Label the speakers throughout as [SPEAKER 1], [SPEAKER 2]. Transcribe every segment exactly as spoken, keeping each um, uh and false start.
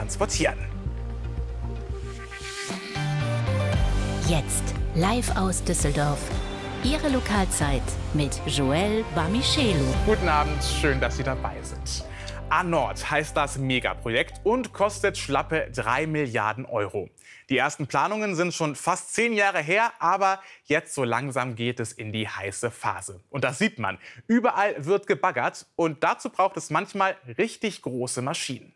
[SPEAKER 1] transportieren.
[SPEAKER 2] Jetzt live aus Düsseldorf. Ihre Lokalzeit mit Joël Bamichelu.
[SPEAKER 1] Guten Abend, schön, dass Sie dabei sind. A-Nord heißt das Megaprojekt und kostet schlappe drei Milliarden Euro. Die ersten Planungen sind schon fast zehn Jahre her, aber jetzt so langsam geht es in die heiße Phase. Und das sieht man. Überall wird gebaggert und dazu braucht es manchmal richtig große Maschinen.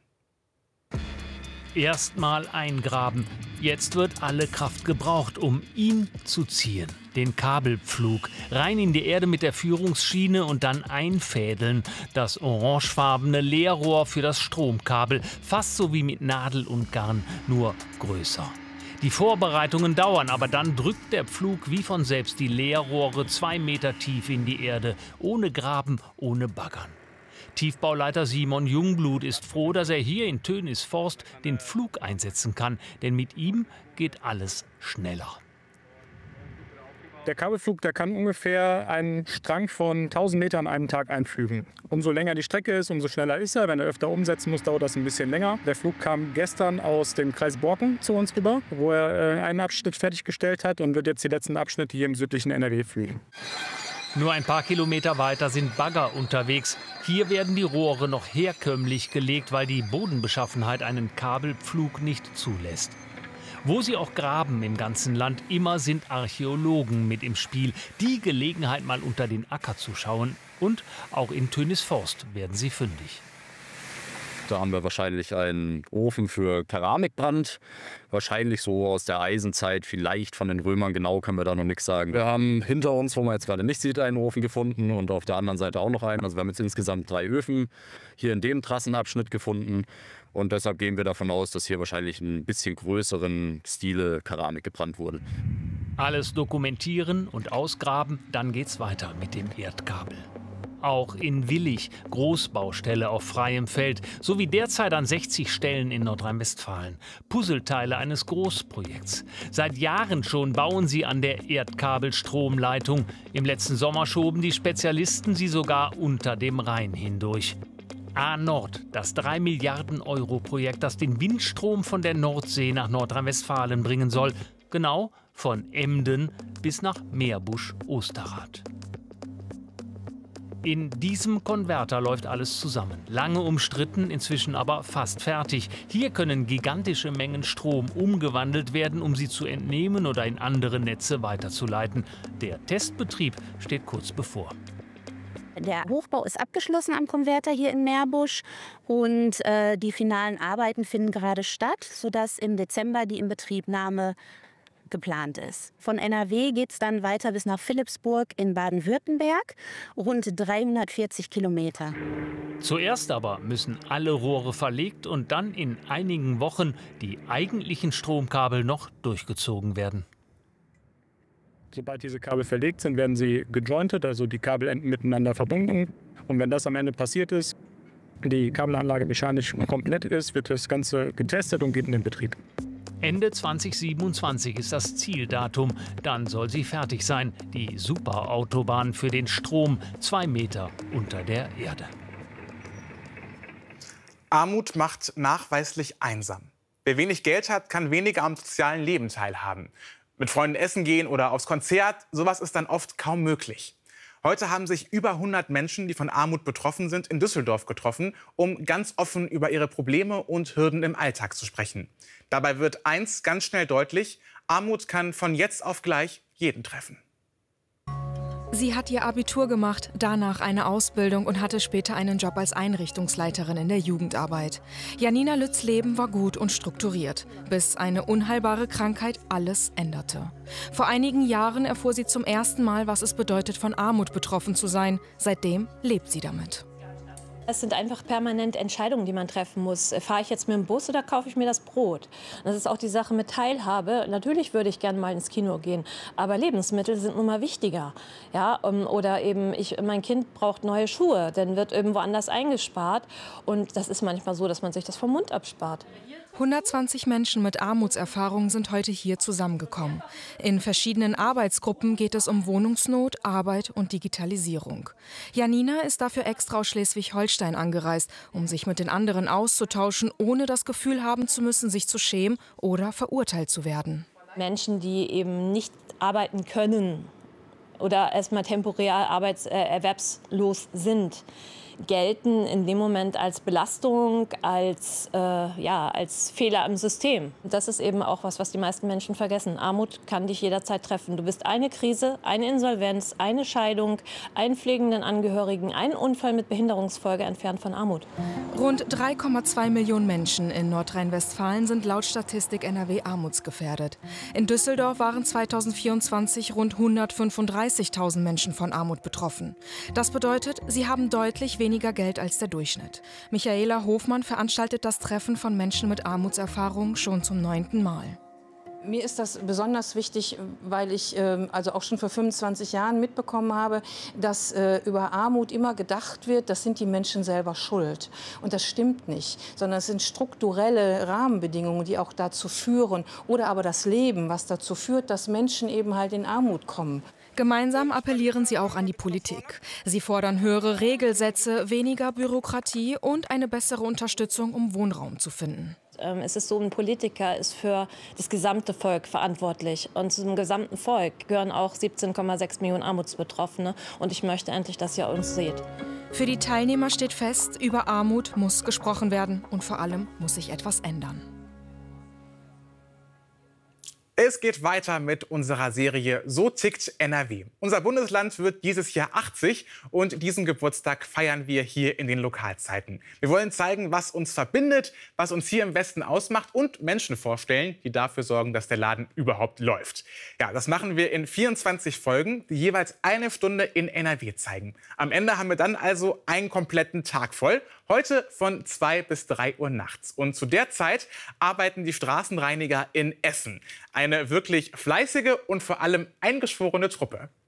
[SPEAKER 3] Erstmal eingraben. Jetzt wird alle Kraft gebraucht, um ihn zu ziehen. Den Kabelpflug. Rein in die Erde mit der Führungsschiene und dann einfädeln. Das orangefarbene Leerrohr für das Stromkabel. Fast so wie mit Nadel und Garn, nur größer. Die Vorbereitungen dauern, aber dann drückt der Pflug wie von selbst die Leerrohre zwei Meter tief in die Erde. Ohne Graben, ohne Baggern. Tiefbauleiter Simon Jungblut ist froh, dass er hier in Tönis-Forst den Pflug einsetzen kann. Denn mit ihm geht alles schneller.
[SPEAKER 4] Der Kabelpflug, der kann ungefähr einen Strang von tausend Metern an einem Tag einpflügen. Umso länger die Strecke ist, umso schneller ist er. Wenn er öfter umsetzen muss, dauert das ein bisschen länger. Der Flug kam gestern aus dem Kreis Borken zu uns rüber, wo er äh, einen Abschnitt fertiggestellt hat und wird jetzt die letzten Abschnitte hier im südlichen N R W fliegen.
[SPEAKER 3] Nur ein paar Kilometer weiter sind Bagger unterwegs. Hier werden die Rohre noch herkömmlich gelegt, weil die Bodenbeschaffenheit einen Kabelpflug nicht zulässt. Wo sie auch graben im ganzen Land, immer sind Archäologen mit im Spiel. Die Gelegenheit, mal unter den Acker zu schauen. Und auch in Tönis-Forst werden sie fündig.
[SPEAKER 5] Da haben wir wahrscheinlich einen Ofen für Keramikbrand. Wahrscheinlich so aus der Eisenzeit, vielleicht von den Römern, genau können wir da noch nichts sagen. Wir haben hinter uns, wo man jetzt gerade nicht sieht, einen Ofen gefunden und auf der anderen Seite auch noch einen. Also wir haben jetzt insgesamt drei Öfen hier in dem Trassenabschnitt gefunden. Und deshalb gehen wir davon aus, dass hier wahrscheinlich ein bisschen größeren Stile Keramik gebrannt wurde.
[SPEAKER 3] Alles dokumentieren und ausgraben, dann geht's weiter mit dem Erdkabel. Auch in Willich, Großbaustelle auf freiem Feld, sowie derzeit an sechzig Stellen in Nordrhein-Westfalen. Puzzleteile eines Großprojekts. Seit Jahren schon bauen sie an der Erdkabelstromleitung. Im letzten Sommer schoben die Spezialisten sie sogar unter dem Rhein hindurch. A-Nord, das drei Milliarden Euro Projekt, das den Windstrom von der Nordsee nach Nordrhein-Westfalen bringen soll. Genau von Emden bis nach Meerbusch-Osterrad. In diesem Konverter läuft alles zusammen. Lange umstritten, inzwischen aber fast fertig. Hier können gigantische Mengen Strom umgewandelt werden, um sie zu entnehmen oder in andere Netze weiterzuleiten. Der Testbetrieb steht kurz bevor.
[SPEAKER 6] Der Hochbau ist abgeschlossen am Konverter hier in Meerbusch und äh, die finalen Arbeiten finden gerade statt, sodass im Dezember die Inbetriebnahme geplant ist. Von N R W geht es dann weiter bis nach Philippsburg in Baden-Württemberg, rund dreihundertvierzig Kilometer.
[SPEAKER 3] Zuerst aber müssen alle Rohre verlegt und dann in einigen Wochen die eigentlichen Stromkabel noch durchgezogen werden.
[SPEAKER 4] Sobald diese Kabel verlegt sind, werden sie gejointet, also die Kabelenden miteinander verbunden. Und wenn das am Ende passiert ist, die Kabelanlage mechanisch komplett ist, wird das Ganze getestet und geht in den Betrieb.
[SPEAKER 3] Ende zweitausendsiebenundzwanzig ist das Zieldatum. Dann soll sie fertig sein. Die Superautobahn für den Strom, zwei Meter unter der Erde.
[SPEAKER 1] Armut macht nachweislich einsam. Wer wenig Geld hat, kann weniger am sozialen Leben teilhaben. Mit Freunden essen gehen oder aufs Konzert, sowas ist dann oft kaum möglich. Heute haben sich über hundert Menschen, die von Armut betroffen sind, in Düsseldorf getroffen, um ganz offen über ihre Probleme und Hürden im Alltag zu sprechen. Dabei wird eins ganz schnell deutlich: Armut kann von jetzt auf gleich jeden treffen.
[SPEAKER 7] Sie hat ihr Abitur gemacht, danach eine Ausbildung und hatte später einen Job als Einrichtungsleiterin in der Jugendarbeit. Janina Lütz' Leben war gut und strukturiert, bis eine unheilbare Krankheit alles änderte. Vor einigen Jahren erfuhr sie zum ersten Mal, was es bedeutet, von Armut betroffen zu sein. Seitdem lebt sie damit.
[SPEAKER 8] Es sind einfach permanent Entscheidungen, die man treffen muss. Fahre ich jetzt mit dem Bus oder kaufe ich mir das Brot? Das ist auch die Sache mit Teilhabe. Natürlich würde ich gerne mal ins Kino gehen, aber Lebensmittel sind nun mal wichtiger. Ja, oder eben, ich, mein Kind braucht neue Schuhe, dann wird irgendwo anders eingespart. Und das ist manchmal so, dass man sich das vom Mund abspart.
[SPEAKER 7] hundertzwanzig Menschen mit Armutserfahrung sind heute hier zusammengekommen. In verschiedenen Arbeitsgruppen geht es um Wohnungsnot, Arbeit und Digitalisierung. Janina ist dafür extra aus Schleswig-Holstein angereist, um sich mit den anderen auszutauschen, ohne das Gefühl haben zu müssen, sich zu schämen oder verurteilt zu werden.
[SPEAKER 8] Menschen, die eben nicht arbeiten können oder erstmal temporär arbeits-, äh, erwerbslos sind, gelten in dem Moment als Belastung, als, äh, ja, als Fehler im System. Das ist eben auch was, was die meisten Menschen vergessen. Armut kann dich jederzeit treffen. Du bist eine Krise, eine Insolvenz, eine Scheidung, einen pflegenden Angehörigen, einen Unfall mit Behinderungsfolge entfernt von Armut.
[SPEAKER 7] Rund drei Komma zwei Millionen Menschen in Nordrhein-Westfalen sind laut Statistik N R W armutsgefährdet. In Düsseldorf waren zweitausendvierundzwanzig rund hundertfünfunddreißigtausend Menschen von Armut betroffen. Das bedeutet, sie haben deutlich weniger Geld als der Durchschnitt. Michaela Hofmann veranstaltet das Treffen von Menschen mit Armutserfahrung schon zum neunten Mal.
[SPEAKER 9] Mir ist das besonders wichtig, weil ich äh, also auch schon vor fünfundzwanzig Jahren mitbekommen habe, dass äh, über Armut immer gedacht wird, das sind die Menschen selber schuld. Und das stimmt nicht, sondern es sind strukturelle Rahmenbedingungen, die auch dazu führen, oder aber das Leben, was dazu führt, dass Menschen eben halt in Armut kommen.
[SPEAKER 7] Gemeinsam appellieren sie auch an die Politik. Sie fordern höhere Regelsätze, weniger Bürokratie und eine bessere Unterstützung, um Wohnraum zu finden.
[SPEAKER 8] Es ist so, ein Politiker ist für das gesamte Volk verantwortlich. Und zum gesamten Volk gehören auch siebzehn Komma sechs Millionen Armutsbetroffene. Und ich möchte endlich, dass ihr uns seht.
[SPEAKER 7] Für die Teilnehmer steht fest, über Armut muss gesprochen werden. Und vor allem muss sich etwas ändern.
[SPEAKER 1] Es geht weiter mit unserer Serie So tickt N R W. Unser Bundesland wird dieses Jahr achtzig und diesen Geburtstag feiern wir hier in den Lokalzeiten. Wir wollen zeigen, was uns verbindet, was uns hier im Westen ausmacht und Menschen vorstellen, die dafür sorgen, dass der Laden überhaupt läuft. Ja, das machen wir in vierundzwanzig Folgen, die jeweils eine Stunde in N R W zeigen. Am Ende haben wir dann also einen kompletten Tag voll. Heute von zwei bis drei Uhr nachts. Und zu der Zeit arbeiten die Straßenreiniger in Essen. Eine wirklich fleißige und vor allem eingeschworene Truppe.